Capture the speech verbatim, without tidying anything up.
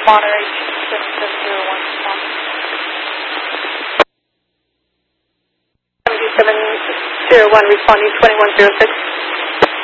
moderate, seven seven zero one responding. seven seven zero one responding, twenty-one zero six.